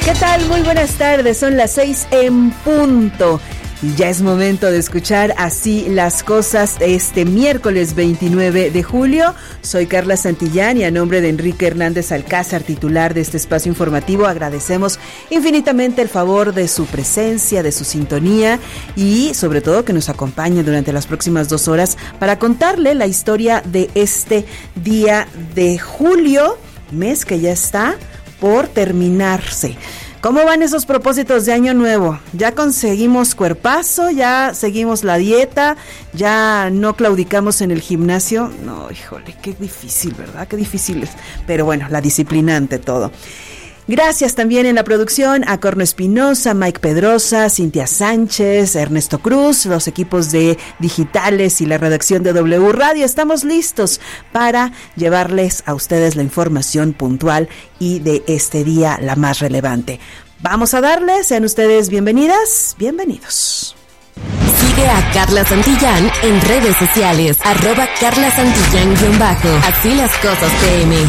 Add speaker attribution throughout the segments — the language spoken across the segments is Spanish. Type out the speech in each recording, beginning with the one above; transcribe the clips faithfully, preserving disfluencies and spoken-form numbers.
Speaker 1: ¿Qué tal? Muy buenas tardes, son las seis en punto. Y ya es momento de escuchar Así las Cosas este miércoles veintinueve de julio. Soy Carla Santillán y a nombre de Enrique Hernández Alcázar, titular de este espacio informativo, agradecemos infinitamente el favor de su presencia, de su sintonía y sobre todo que nos acompañe durante las próximas dos horas para contarle la historia de este día de julio, mes que ya está por terminarse. ¿Cómo van esos propósitos de año nuevo? ¿Ya conseguimos cuerpazo? ¿Ya seguimos la dieta? ¿Ya no claudicamos en el gimnasio? No, híjole, qué difícil, ¿verdad? Qué difícil es. Pero bueno, la disciplina ante todo. Gracias también en la producción a Corno Espinosa, Mike Pedrosa, Cintia Sánchez, Ernesto Cruz, los equipos de digitales y la redacción de W Radio. Estamos listos para llevarles a ustedes la información puntual y de este día la más relevante. Vamos a darles, sean ustedes bienvenidas, bienvenidos.
Speaker 2: Sigue a Carla Santillán en redes sociales, arroba Carla Santillán-bajo. Así las cosas P M.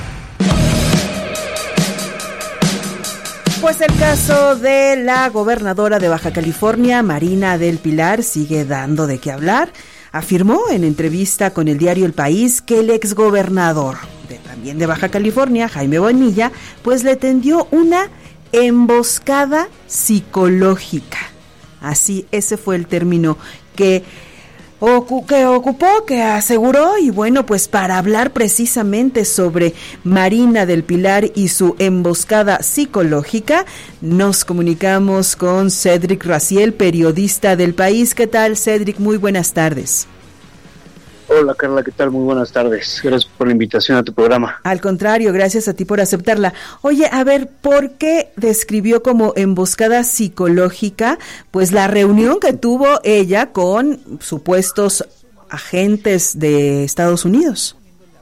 Speaker 1: Pues el caso de la gobernadora de Baja California, Marina del Pilar, sigue dando de qué hablar. Afirmó en entrevista con el diario El País que el exgobernador de, también de Baja California, Jaime Bonilla, pues le tendió una emboscada psicológica. Así, ese fue el término que que ocupó, que aseguró, y bueno, pues para hablar precisamente sobre Marina del Pilar y su emboscada psicológica, nos comunicamos con Cedric Raciel, periodista del País. ¿Qué tal, Cedric? Muy buenas tardes.
Speaker 3: Hola Carla, ¿qué tal? Muy buenas tardes. Gracias por la invitación a tu programa.
Speaker 1: Al contrario, gracias a ti por aceptarla. Oye, a ver, ¿por qué describió como emboscada psicológica pues la reunión que tuvo ella con supuestos agentes de Estados Unidos?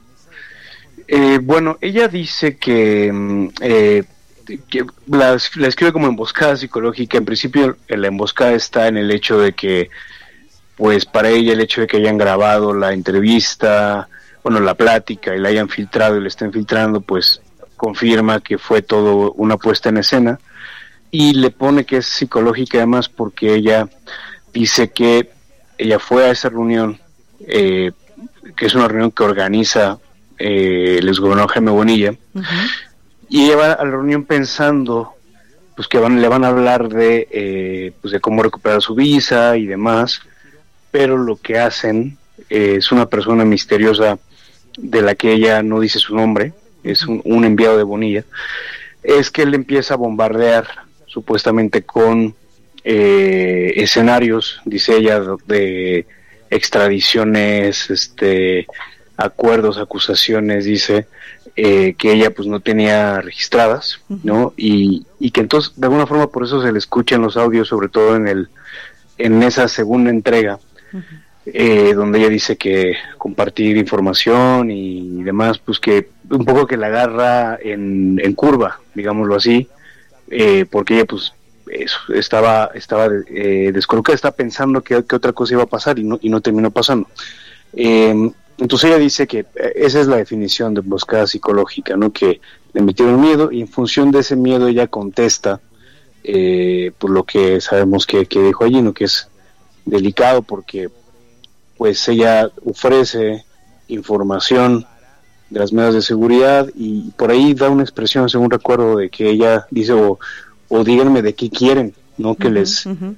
Speaker 3: Eh, bueno, ella dice que, eh, que la, la escribe como emboscada psicológica. En principio, la emboscada está en el hecho de que pues para ella el hecho de que hayan grabado la entrevista, bueno, la plática y la hayan filtrado y la estén filtrando, pues confirma que fue todo una puesta en escena, y le pone que es psicológica además porque ella dice que ella fue a esa reunión, eh, que es una reunión que organiza eh, el exgobernador Jaime Bonilla, uh-huh. y ella va a la reunión pensando pues que van, le van a hablar de, eh, pues de cómo recuperar su visa y demás, pero lo que hacen eh, es una persona misteriosa de la que ella no dice su nombre, es un, un enviado de Bonilla, es que él empieza a bombardear supuestamente con eh, escenarios, dice ella, de extradiciones, este, acuerdos, acusaciones, dice, eh, que ella pues no tenía registradas, ¿no? Y, y que entonces de alguna forma por eso se le escuchan los audios, sobre todo en el en esa segunda entrega, Uh-huh. Eh, donde ella dice que compartir información y demás, pues que un poco que la agarra en, en curva, digámoslo así, eh, porque ella pues eso, estaba estaba eh, descolocada, estaba pensando que, que otra cosa iba a pasar y no y no terminó pasando. Eh, entonces ella dice que esa es la definición de emboscada psicológica, ¿no? Que le metieron miedo y en función de ese miedo ella contesta eh, por lo que sabemos que, que dijo allí, ¿no? Que es delicado porque pues ella ofrece información de las medidas de seguridad y por ahí da una expresión, según recuerdo, de que ella dice o, o díganme de qué quieren, no que uh-huh, les uh-huh.